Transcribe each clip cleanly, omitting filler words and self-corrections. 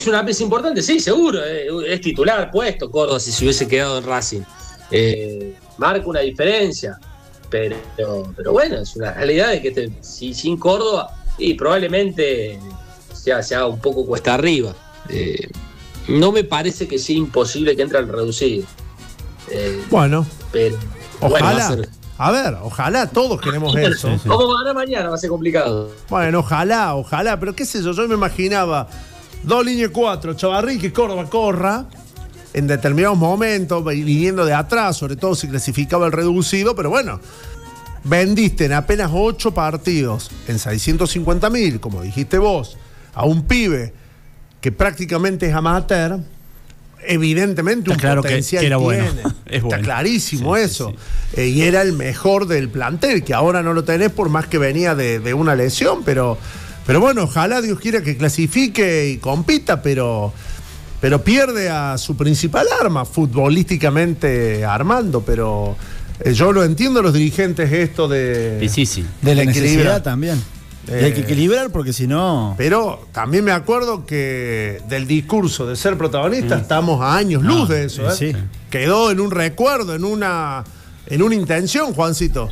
una pieza importante, sí, seguro. Es titular puesto Córdoba si se hubiese quedado en Racing. Marca una diferencia. Pero bueno, es una realidad de que si sin Córdoba, y probablemente se haga un poco cuesta arriba. No me parece que sea imposible que entre al reducido. Bueno, pero ojalá. Bueno, a ver, ojalá, todos queremos eso. Sí. ¿Cómo van a mañana? Va a ser complicado. Bueno, ojalá, pero qué sé yo me imaginaba 2 líneas 4, Chavarri, que Córdoba corra en determinados momentos, viniendo de atrás, sobre todo si clasificaba el reducido, pero bueno, vendiste en apenas 8 partidos, en 650.000, como dijiste vos, a un pibe que prácticamente es amateur. Evidentemente un claro potencial que era tiene. bueno. Es bueno. Está clarísimo eso. Sí. Y era el mejor del plantel, que ahora no lo tenés por más que venía de una lesión, pero bueno, ojalá Dios quiera que clasifique y compita, pero pierde a su principal arma, futbolísticamente Armando, pero yo lo entiendo los dirigentes esto de la necesidad también. Hay que equilibrar porque si no... Pero también me acuerdo que del discurso de ser protagonista estamos a años luz de eso. Sí. Quedó en un recuerdo, en una intención, Juancito.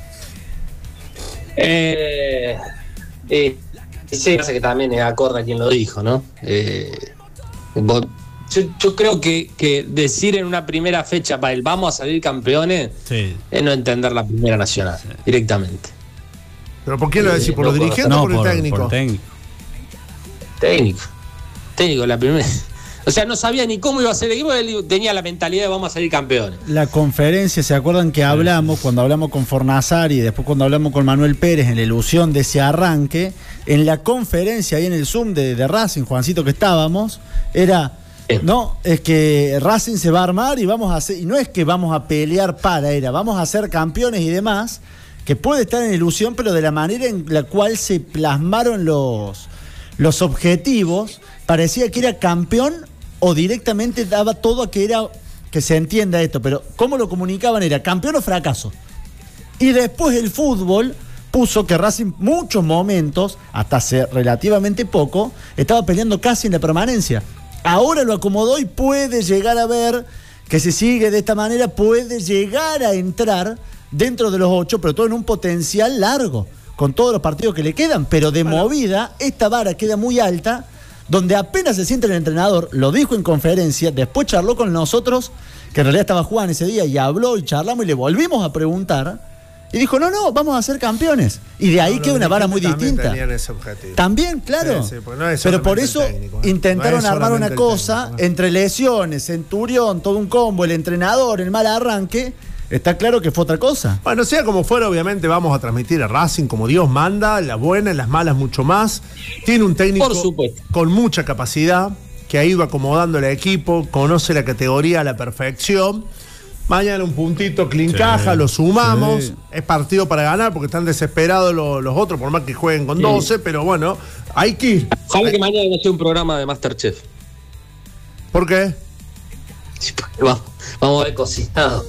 Sí, parece que también es acorde a quien lo dijo, ¿no? Yo creo que decir en una primera fecha para el vamos a salir campeones es no entender la Primera Nacional directamente. ¿Pero por qué lo decís? ¿Por los dirigentes o por el técnico? Por técnico, la primera. O sea, no sabía ni cómo iba a ser el equipo, él tenía la mentalidad de vamos a salir campeones. La conferencia, ¿se acuerdan que cuando hablamos con Fornazari y después cuando hablamos con Manuel Pérez en la ilusión de ese arranque? En la conferencia, ahí en el Zoom de Racing, Juancito, que estábamos, era... No, es que Racing se va a armar y vamos a hacer, y no es que vamos a pelear vamos a ser campeones y demás, que puede estar en ilusión, pero de la manera en la cual se plasmaron los objetivos, parecía que era campeón o directamente daba todo a que se entienda esto, pero cómo lo comunicaban era campeón o fracaso. Y después el fútbol puso que Racing muchos momentos, hasta hace relativamente poco, estaba peleando casi en la permanencia. Ahora lo acomodó y puede llegar a ver que si sigue de esta manera puede llegar a entrar dentro de los 8, pero todo en un potencial largo, con todos los partidos que le quedan, pero de movida, esta vara queda muy alta, donde apenas se siente el entrenador, lo dijo en conferencia, después charló con nosotros, que en realidad estaba Juan ese día, y habló y charlamos y le volvimos a preguntar, y dijo, no, vamos a ser campeones. Y de ahí queda una vara muy distinta. Tenían ese objetivo. También, claro. Sí, pues no es pero por eso técnico, intentaron no es armar una cosa, técnico, entre lesiones, Centurión, todo un combo, el entrenador, el mal arranque. Está claro que fue otra cosa. Bueno, sea como fuera, obviamente vamos a transmitir a Racing como Dios manda, las buenas, las malas mucho más. Tiene un técnico con mucha capacidad, que ha ido acomodando el equipo, conoce la categoría a la perfección. Mañana un puntito clincaja, lo sumamos. Sí. Es partido para ganar porque están desesperados los otros, por más que jueguen con 12, pero bueno, hay que ir. Ojalá que mañana no sea un programa de Masterchef. ¿Por qué? Sí, vamos a ver cocinado.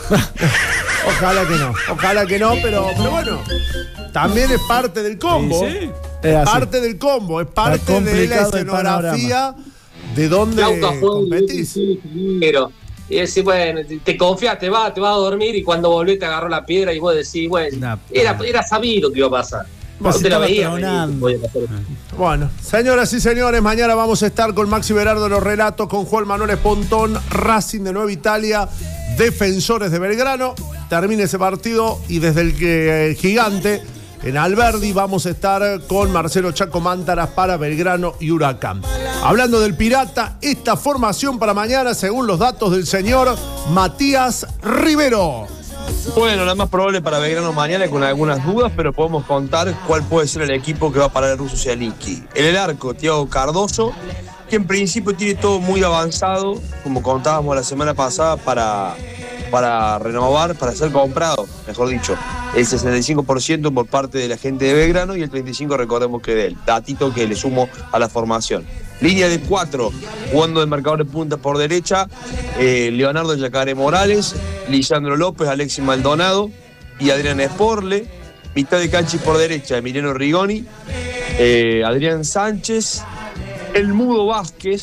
Ojalá que no, pero bueno, también es parte del combo. Sí. Es parte del combo, es parte de la escenografía de donde competís. Pero y decís, bueno, te confías, te vas a dormir y cuando volvés te agarró la piedra y vos decís, bueno, era sabido que iba a pasar. Te la veías. Bueno, señoras y señores, mañana vamos a estar con Maxi Berardo en los relatos, con Juan Manuel Espontón, Racing de Nueva Italia, Defensores de Belgrano. Termina ese partido y desde el Gigante, en Alberdi, vamos a estar con Marcelo Chaco Mántaras para Belgrano y Huracán. Hablando del Pirata, esta formación para mañana, según los datos del señor Matías Rivero. Bueno, la más probable para Belgrano mañana, con algunas dudas, pero podemos contar cuál puede ser el equipo que va a parar el ruso Zielinski. En el arco, Thiago Cardoso, que en principio tiene todo muy avanzado, como contábamos la semana pasada, para renovar, para ser comprado, mejor dicho. El 65% por parte de la gente de Belgrano y el 35% recordemos que de él. Datito que le sumo a la formación. Línea de 4, jugando de marcador de punta por derecha, Leonardo Yacaré Morales, Lisandro López, Alexis Maldonado y Adrián Esporle. Mitad de cancha por derecha, Emiliano Rigoni, Adrián Sánchez El Mudo Vázquez,